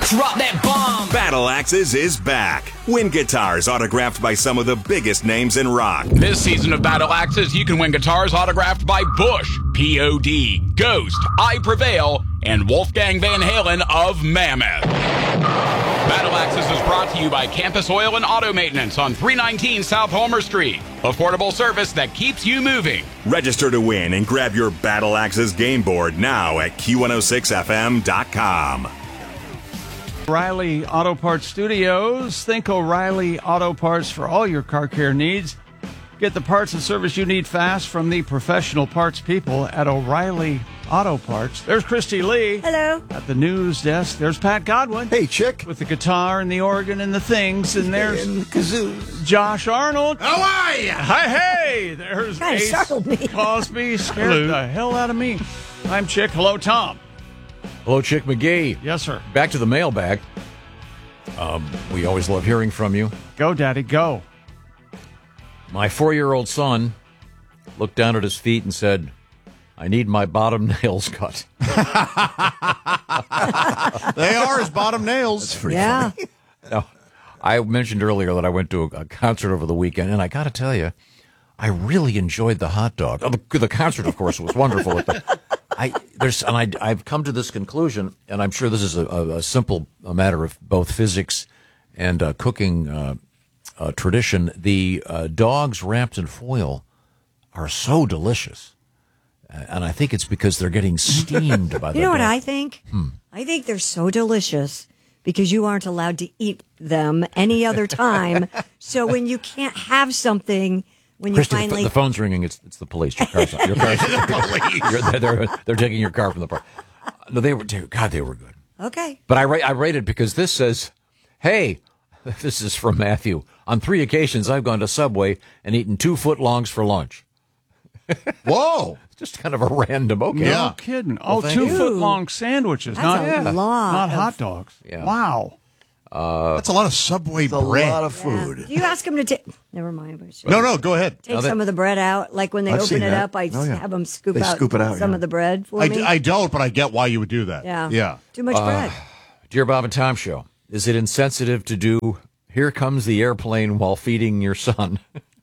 Drop that bomb. Battle Axes is back. Win guitars autographed by some of the biggest names in rock. This season of Battle Axes, you can win guitars autographed by Bush, P.O.D., Ghost, I Prevail, and Wolfgang Van Halen of Mammoth. Battle Axes is brought to you by Campus Oil and Auto Maintenance on 319 South Homer Street. Affordable service that keeps you moving. Register to win and grab your Battle Axes game board now at Q106FM.com. O'Reilly Auto Parts Studios. Think O'Reilly Auto Parts for all your car care needs. Get the parts and service you need fast from the professional parts people at O'Reilly Auto Parts. There's Christy Lee. Hello. At the news desk, there's Pat Godwin. Hey, chick. With the guitar and the organ and the things. And there's kazoos. Josh Arnold. How are you? Hey, there's Kind of Ace startled me. Cosby. Scared the hell out of me. I'm Chick. Hello, Tom. Hello, Chick McGee. Yes, sir. Back to the mailbag. We always love hearing from you. Go, Daddy, go. My 4-year-old son looked down at his feet and said, I need my bottom nails cut. They are his bottom nails. That's pretty funny. Now, I mentioned earlier that I went to a concert over the weekend, and I got to tell you, I really enjoyed the hot dog. The concert, of course, was wonderful. I've come to this conclusion, and I'm sure this is a simple matter of both physics and cooking tradition. The dogs wrapped in foil are so delicious, and I think it's because they're getting steamed by the. You know what I think? I think they're so delicious because you aren't allowed to eat them any other time. So when you can't have something. When you Christy, finally... the phone's ringing. It's the police. Your car's they're taking your car from the park. No, they were good. Okay. But I rated because this says, "Hey, this is from Matthew. On 3 occasions, I've gone to Subway and eaten 2 footlongs for lunch." Whoa! Just kind of a random. Okay, No kidding. Well, thank 2 you. foot long sandwiches, That's a lot not of- hot dogs. Yeah. Wow. That's a lot of Subway bread. A lot of food. Yeah. Do you ask them to take... Never mind. No, go ahead. Take some of the bread out. Like when they I've open seen it that. up, I Oh, yeah. have them scoop They out, scoop it out, some yeah. of the bread for me. I don't, but I get why you would do that. Yeah. Yeah. Too much bread. Dear Bob and Tom Show, is it insensitive to do "Here Comes the Airplane" while feeding your son?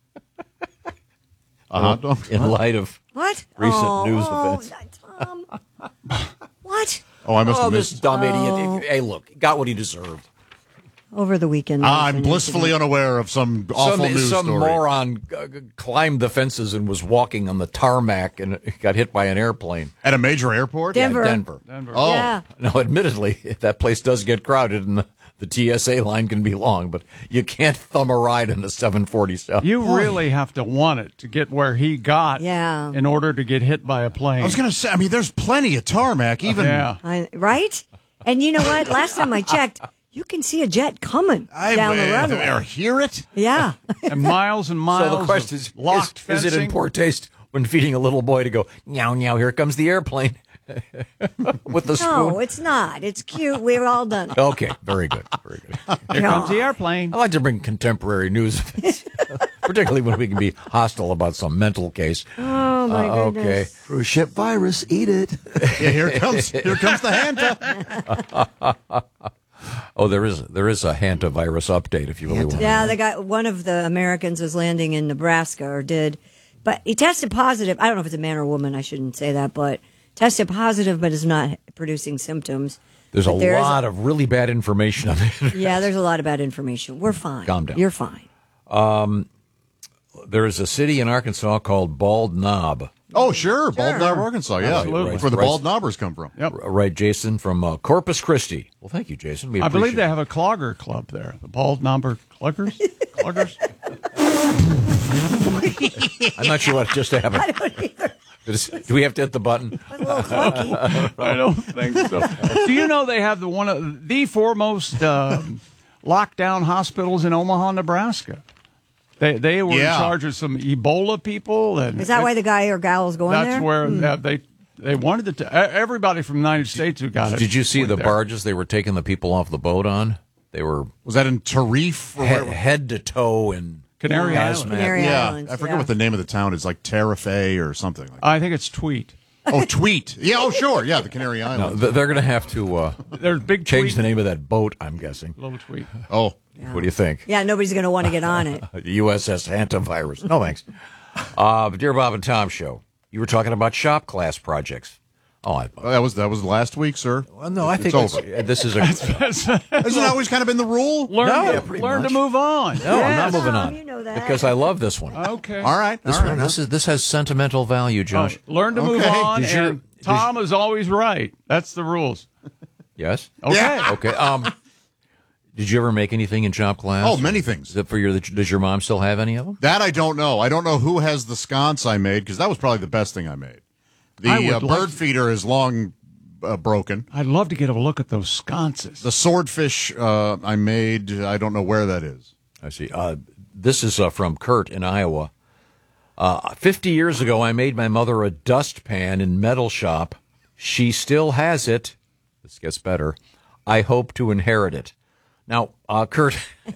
In light of What? recent news events. Tom. What? Oh, I must have this missed. dumb idiot. Hey, look, got what he deserved. Over the weekend. I'm blissfully unaware of some awful news Some story. moron climbed the fences and was walking on the tarmac and got hit by an airplane. At a major airport? Denver. Denver. Oh. Yeah. Now, admittedly, that place does get crowded and the TSA line can be long, but you can't thumb a ride in a 747. You really have to want it to get where he got Yeah. in order to get hit by a plane. I was going to say, I mean, there's plenty of tarmac, even. Yeah. Right? And you know what? Last time I checked, you can see a jet coming down the runway. Or hear it? Yeah. And miles So of the question locked is fencing. it in poor taste when feeding a little boy to go, meow, meow, here comes the airplane with the spoon? No, it's not. It's cute. We've all done it. Okay, very good. Very good. Here comes the airplane. I like to bring contemporary news, particularly when we can be hostile about some mental case. Oh, my goodness. Okay. Cruise ship virus, eat it. Yeah, here comes the Hanta. Oh, there is a hantavirus update if you really want. Yeah, they got one of the Americans is landing in Nebraska or did, but he tested positive. I don't know if it's a man or a woman. I shouldn't say that, but tested positive, but is not producing symptoms. There's But a lot of really bad information on the internet. Yeah, there's a lot of bad information. We're fine. Calm down. You're fine. There is a city in Arkansas called Bald Knob. Oh, sure. Bald Knob, Arkansas. Yeah. Absolutely. That's where the Bald Knobbers come from. Yep. Right, Jason, from Corpus Christi. Well, thank you, Jason. We I believe appreciate they it. have a clogger club there. The Bald Number Cluggers? Cluggers? I'm not sure what just happened. I don't either. Do we have to hit the button? A little clunky. I don't think so. Do you know they have one of the foremost lockdown hospitals in Omaha, Nebraska? They were in charge of some Ebola people. And Is that why the guy or gal is going there? that's where they wanted to. Everybody from the United States who got it. Did you see went the there. barges they were taking the people off the boat on? They were Was that in Tarif? Or where- head to toe in Canary hazmat. Islands. Canary yeah. Islands, I forget yeah. what the name of the town is, like Tarife or something like that. I think it's Tweet. Oh, tweet. Yeah, oh, sure. Yeah, the Canary No, Islands. they're going to have to There's big change tweet. the name of that boat, I'm guessing. Little tweet. Oh, What do you think? Yeah, nobody's going to want to get on it. USS Antivirus. No, thanks. Dear Bob and Tom show, you were talking about shop class projects. Oh, that was last week, sir. well, no, I think it's over. this is a... Hasn't that always kind of been the rule? Learn to move on. No, I'm not moving Tom, on. you know that. Because I love this one. Okay. All right. This all one, right. this has sentimental value, Josh. Learn to move Okay. on. Did you- And Tom is always right. That's the rules. Yes? Okay. Yeah. Okay. Did you ever make anything in shop class? Oh, many things. Is it for does your mom still have any of them? That I don't know. I don't know who has the sconce I made, because that was probably the best thing I made. I The would like bird to- feeder is long broken. I'd love to get a look at those sconces. The swordfish I made, I don't know where that is. I see. This is from Kurt in Iowa. 50 years ago, I made my mother a dustpan in metal shop. She still has it. This gets better. I hope to inherit it. Now, Kurt,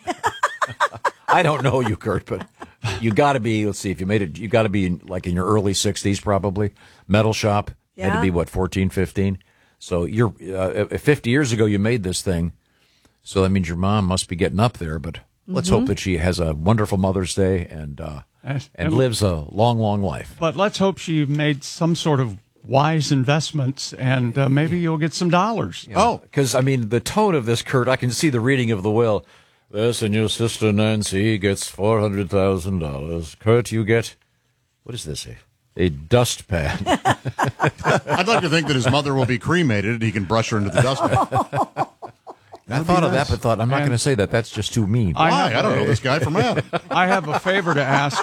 I don't know you, Kurt, but you got to be, let's see, if you made it, you got to be in your early 60s probably. Metal shop had to Yeah. be, 14, 15? So you're 50 years ago you made this thing. So that means your mom must be getting up there, but let's hope that she has a wonderful Mother's Day and lives a long, long life. But let's hope she made some sort of wise investments, and maybe you'll get some dollars. Oh, because, the tone of this, Kurt, I can see the reading of the will. This and your sister Nancy gets $400,000. Kurt, you get, what is this, a dustpan? I'd like to think that his mother will be cremated and he can brush her into the dustpan. I thought of that, but thought, I'm not going to say that. That's just too mean. Why? I don't know this guy from Adam. I have a favor to ask.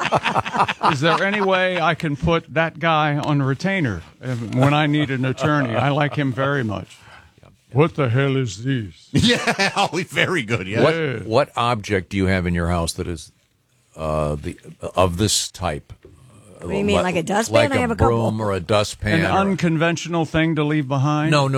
Is there any way I can put that guy on retainer when I need an attorney? I like him very much. What the hell is this? Yeah, oh, very good. Yeah. What object do you have in your house that is of this type? What do you mean, like a dustpan? Like I have a a couple. broom or a dustpan? An or- unconventional thing to leave behind? No.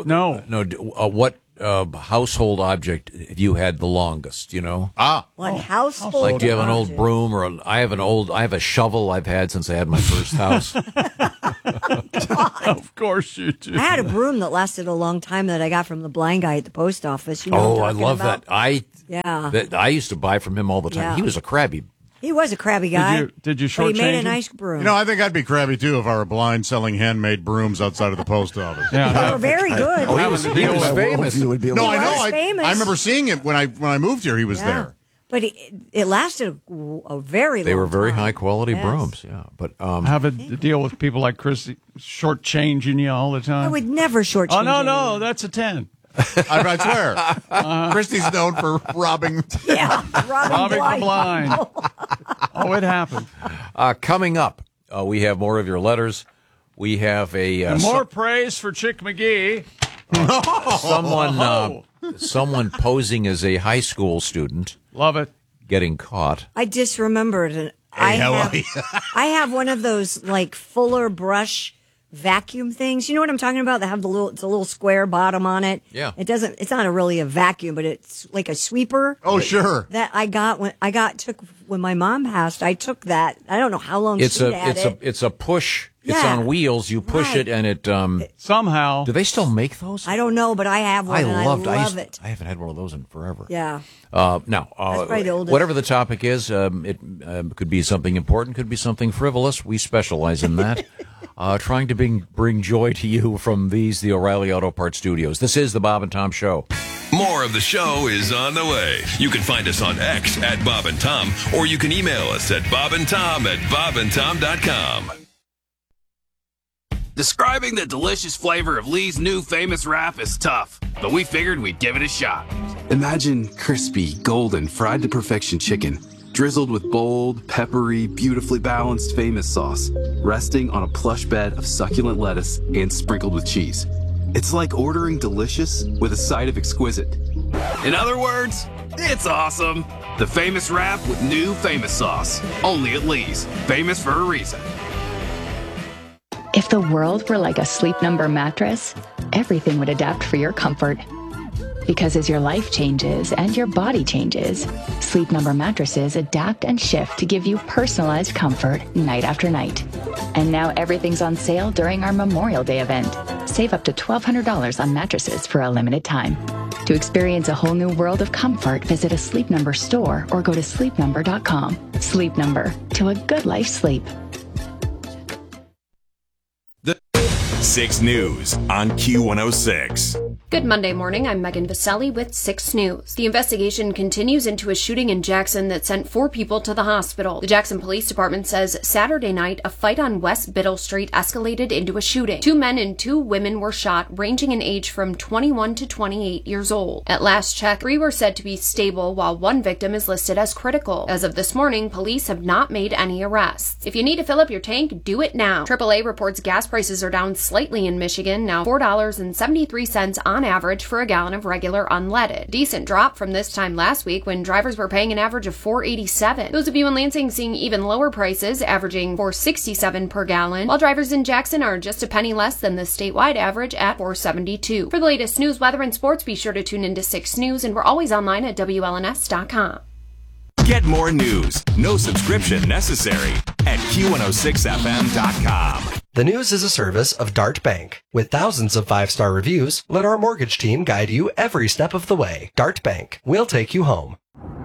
What household object have you had the longest? You know, What household? like do you have an old object? broom or I have a shovel I've had since I had my first house. Of course you do. I had a broom that lasted a long time that I got from the blind guy at the post office. You know Oh, what I I'm talking love about? that. Yeah. I used to buy from him all the time. Yeah. He was a crabby. He was a crabby guy. Did you But he made shortchange a him? nice broom. You know, I think I'd be crabby, too, if I were blind selling handmade brooms outside of the post office. Yeah, they were very good. Oh, he was famous. You would be No, able I to- know. was I famous. remember seeing it when I moved here. He was Yeah. there. But it lasted a very long time. They were very high quality Yes. brooms. Yeah, but I have a deal with people like Chris shortchanging you all the time. I would never shortchange Oh, no, anyone. that's a 10. I swear. Christy's known for robbing. Yeah, Robbing the blind. blind. Oh, it happened. coming up, we have more of your letters. We have And more praise for Chick McGee. someone posing as a high school student Love it. getting caught. I just remembered. And how are I have one of those like Fuller brush vacuum things. You know what I'm talking about? They have it's a little square bottom on it. Yeah. It's not really a vacuum, but it's like a sweeper. Oh, sure. That I got when my mom passed. I took that. I don't know how long It's she a had it. it's a push. It's Yeah. on wheels. You push Right. it and it. Somehow. Do they still make those? I don't know, but I have one. I and loved. I love it. I haven't had one of those in forever. Yeah. Now, probably the oldest. whatever the topic is, it could be something important, could be something frivolous. We specialize in that. Trying to bring joy to you from the O'Reilly Auto Parts Studios. This is the Bob and Tom Show. More of the show is on the way. You can find us on X at Bob and Tom, or you can email us at bobandtom@bobandtom.com. Describing the delicious flavor of Lee's new famous wrap is tough, but we figured we'd give it a shot. Imagine crispy, golden, fried to perfection chicken, drizzled with bold, peppery, beautifully balanced famous sauce, resting on a plush bed of succulent lettuce and sprinkled with cheese. It's like ordering delicious with a side of exquisite. In other words, it's awesome. The famous wrap with new famous sauce. Only at Lee's. Famous for a reason. If the world were like a Sleep Number mattress, everything would adapt for your comfort. Because as your life changes and your body changes, Sleep Number mattresses adapt and shift to give you personalized comfort night after night. And now everything's on sale during our Memorial Day event. Save up to $1,200 on mattresses for a limited time. To experience a whole new world of comfort, visit a Sleep Number store or go to sleepnumber.com. Sleep Number, to a good life sleep. 6 News on Q106. Good Monday morning. I'm Megan Vaselli with 6 News. The investigation continues into a shooting in Jackson that sent 4 people to the hospital. The Jackson Police Department says Saturday night, a fight on West Biddle Street escalated into a shooting. 2 men and 2 women were shot, ranging in age from 21 to 28 years old. At last check, 3 were said to be stable, while 1 victim is listed as critical. As of this morning, police have not made any arrests. If you need to fill up your tank, do it now. AAA reports gas prices are down slightly in Michigan, now $4.73 on average for a gallon of regular unleaded. Decent drop from this time last week when drivers were paying an average of $4.87. Those of you in Lansing seeing even lower prices, averaging $4.67 per gallon, while drivers in Jackson are just a penny less than the statewide average at $4.72. For the latest news, weather, and sports, be sure to tune into 6 News, and we're always online at WLNS.com. Get more news, no subscription necessary, at Q106FM.com. The News is a service of Dart Bank. With thousands of 5-star reviews, let our mortgage team guide you every step of the way. Dart Bank. We'll take you home.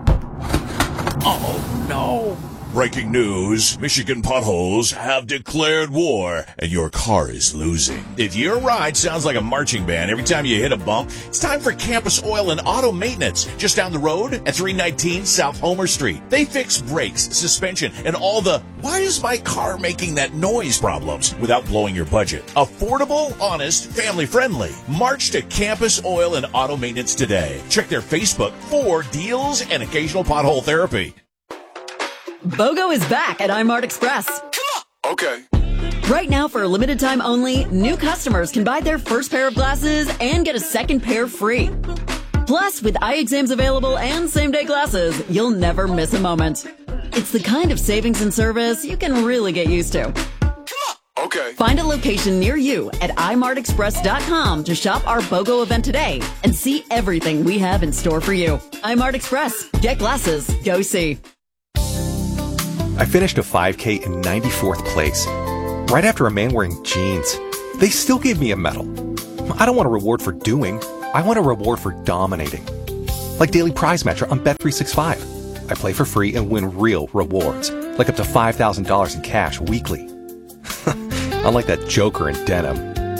Oh, no. Breaking news, Michigan potholes have declared war, and your car is losing. If your ride sounds like a marching band every time you hit a bump, it's time for Campus Oil and Auto Maintenance, just down the road at 319 South Homer Street. They fix brakes, suspension, and all the, why is my car making that noise problems without blowing your budget. Affordable, honest, family-friendly. March to Campus Oil and Auto Maintenance today. Check their Facebook for deals and occasional pothole therapy. BOGO is back at iMart Express. Come on. Okay. Right now, for a limited time only, new customers can buy their first pair of glasses and get a second pair free. Plus, with eye exams available and same-day glasses, you'll never miss a moment. It's the kind of savings and service you can really get used to. Okay. Find a location near you at imartexpress.com to shop our BOGO event today and see everything we have in store for you. iMart Express. Get glasses. Go see. I finished a 5K in 94th place, right after a man wearing jeans. They still gave me a medal. I don't want a reward for doing. I want a reward for dominating. Like Daily Prize Matcher on Bet365. I play for free and win real rewards, like up to $5,000 in cash weekly. Unlike that joker in denim.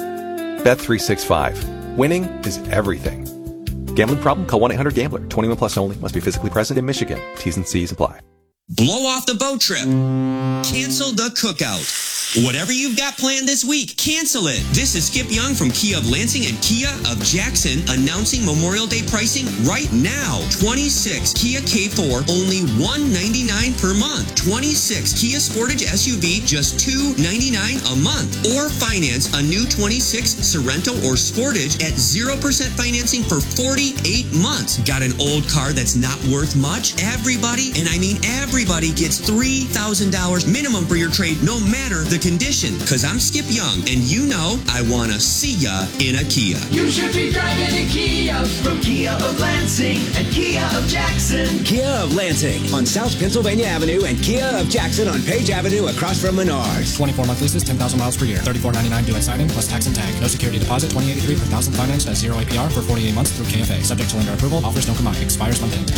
Bet365. Winning is everything. Gambling problem? Call 1-800-GAMBLER. 21 plus only. Must be physically present in Michigan. T's and C's apply. Blow off the boat trip. Cancel the cookout. Whatever you've got planned this week, cancel it. This is Skip Young from Kia of Lansing and Kia of Jackson announcing Memorial Day pricing right now. 26 Kia K4, only $199 per month. 26 Kia Sportage SUV, just $299 a month. Or finance a new 26 Sorento or Sportage at 0% financing for 48 months. Got an old car that's not worth much? Everybody, and I mean everybody, gets $3,000 minimum for your trade, no matter the condition. Because I'm Skip Young, and you know I want to see ya in a Kia. You should be driving a Kia from Kia of Lansing and Kia of Jackson. Kia of Lansing on South Pennsylvania Avenue and Kia of Jackson on Page Avenue across from Menards. 24-month leases, 10,000 miles per year. $34.99 due at signing plus tax and tag. No security deposit. $20.83 per thousand financed at 0 APR for 48 months through KFA. Subject to lender approval. Offers don't combine. Expires month end.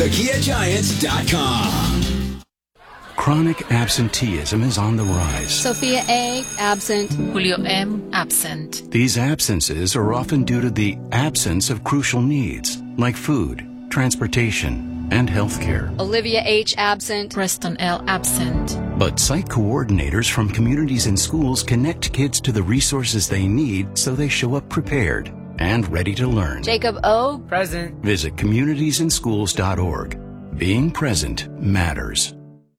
TheKiaGiants.com. Chronic absenteeism is on the rise. Sophia A. absent. Julio M. absent. These absences are often due to the absence of crucial needs like food, transportation, and health care. Olivia H. absent. Preston L. absent. But site coordinators from communities and schools connect kids to the resources they need so they show up prepared and ready to learn. Jacob O. present. Visit communitiesandschools.org. Being present matters.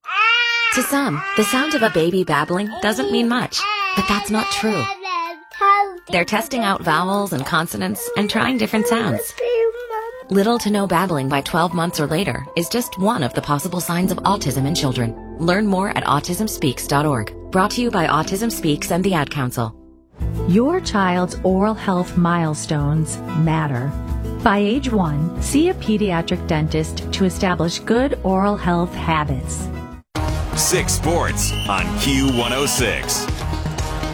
To some, the sound of a baby babbling doesn't mean much, but that's not true. They're testing out vowels and consonants and trying different sounds. Little to no babbling by 12 months or later is just one of the possible signs of autism in children. Learn more at autismspeaks.org. Brought to you by Autism Speaks and the Ad Council. Your child's oral health milestones matter. By age 1, see a pediatric dentist to establish good oral health habits. 6 Sports on Q106.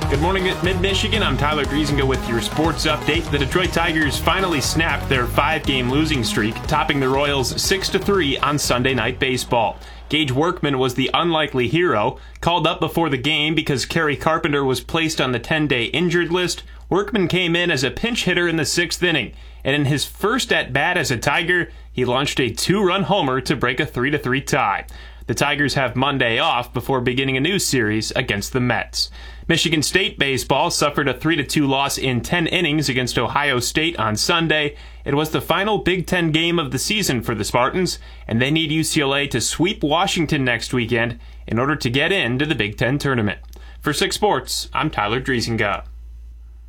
Good morning, Mid-Michigan. I'm Tyler Griesinga with your sports update. The Detroit Tigers finally snapped their 5-game losing streak, topping the Royals 6-3 on Sunday Night Baseball. Gage Workman was the unlikely hero. Called up before the game because Kerry Carpenter was placed on the 10-day injured list, Workman came in as a pinch hitter in the 6th inning, and in his first at-bat as a Tiger, he launched a 2-run homer to break a 3-3 tie. The Tigers have Monday off before beginning a new series against the Mets. Michigan State baseball suffered a 3-2 loss in 10 innings against Ohio State on Sunday. It was the final Big Ten game of the season for the Spartans, and they need UCLA to sweep Washington next weekend in order to get into the Big Ten tournament. For 6 Sports, I'm Tyler Driesinga.